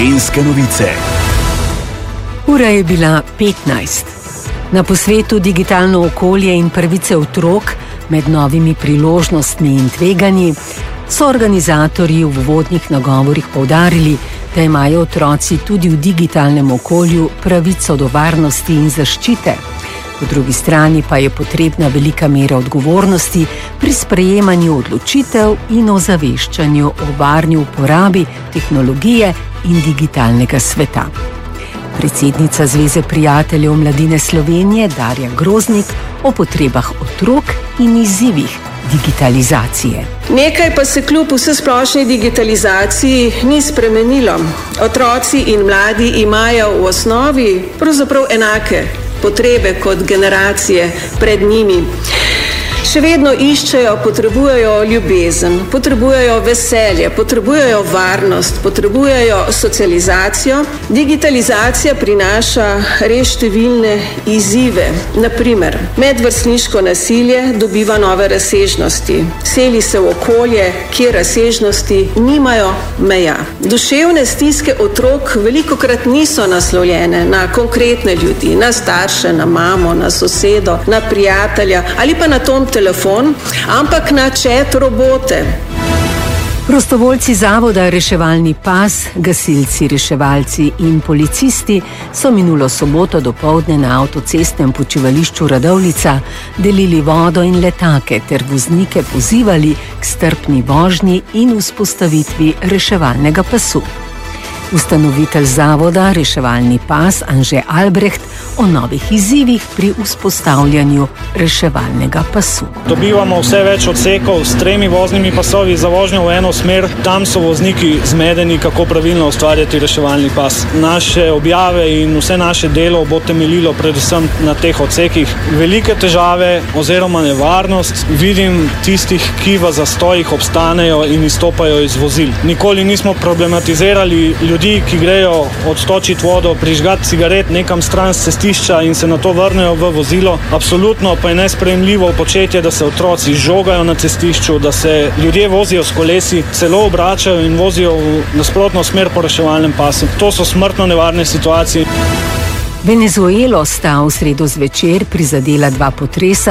Slovenske novice. Ura je bila 15. Na posvetu Digitalno okolje in pravice otrok med novimi priložnostmi in tveganji so organizatorji v uvodnih nagovorih poudarili, da imajo otroci tudi v digitalnem okolju pravico do varnosti in zaščite. Po drugi strani pa je potrebna velika mera odgovornosti pri sprejemanju odločitev in ozaveščanju o varni uporabi tehnologije in digitalnega sveta. Predsednica Zveze prijateljev mladine Slovenije Darja Groznik o potrebah otrok in izzivih digitalizacije. Nekaj pa se kljub vsesplošni digitalizaciji ni spremenilo. Otroci in mladi imajo v osnovi pravzaprav enake potrebe kot generacije pred njimi. Še vedno iščejo, potrebujejo ljubezen, potrebujejo veselje, potrebujejo varnost, potrebujejo socializacijo. Digitalizacija prinaša res številne izzive. Naprimer, medvrstniško nasilje dobiva nove razsežnosti. Seli se v okolje, kjer razsežnosti nimajo meja. Duševne stiske otrok velikokrat niso naslovljene na konkretne ljudi, na starše, na mamo, na sosedo, na prijatelja ali pa na telefon, ampak na chat robote. Prostovoljci zavoda Reševalni pas, gasilci, reševalci in policisti so minulo soboto dopoldne na avtocestnem počivališču Radovljica delili vodo in letake ter voznike pozivali k strpni vožnji in vzpostavitvi reševalnega pasu. Ustanovitelj zavoda Reševalni pas Anže Albreht o novih izzivih pri vzpostavljanju reševalnega pasu. Dobivamo vse več odsekov s 3 voznimi pasovi za vožnjo v eno smer. Tam so vozniki zmedeni, kako pravilno ustvarjati reševalni pas. Naše objave in vse naše delo bo temeljilo predvsem na teh odsekih. Velike težave oziroma nevarnost vidim tistih, ki v zastojih obstanejo in izstopajo iz vozil. Nikoli nismo problematizirali ljudi, ki grejo odtočiti vodo, prižgati cigaret nekam stran s cestišča in se nato vrnejo v vozilo. Absolutno pa je nesprejemljivo početje, da se otroci žogajo na cestišču, da se ljudje vozijo s kolesi, celo obračajo in vozijo v nasprotno smer po reševalnem pasu. To so smrtno nevarne situacije. Venezuelo sta v sredo zvečer prizadela 2 potresa,